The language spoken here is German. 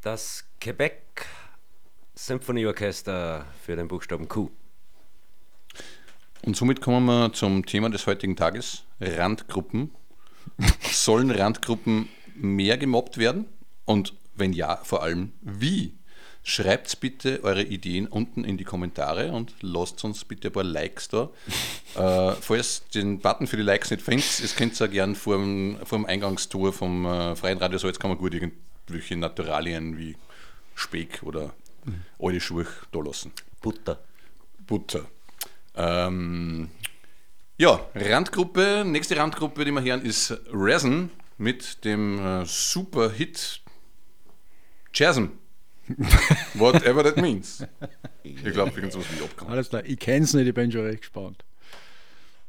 Das Quebec Symphonieorchester für den Buchstaben Q. Und somit kommen wir zum Thema des heutigen Tages, Randgruppen. Sollen Randgruppen mehr gemobbt werden? Und wenn ja, vor allem wie? Schreibt bitte eure Ideen unten in die Kommentare und lasst uns bitte ein paar Likes da. Falls ihr den Button für die Likes nicht findet, es könnt ihr gerne vor dem Eingangstor vom Freien Radio Salz kann man gut irgendwelche Naturalien wie Speck oder alte Schuhe da lassen. Butter. Randgruppe. Nächste Randgruppe, die wir hören, ist Resin mit dem super Hit Chasm. Whatever that means. Ich glaube, irgendwas wie abkommen. Alles klar, ich kenn's nicht, ich bin schon recht gespannt.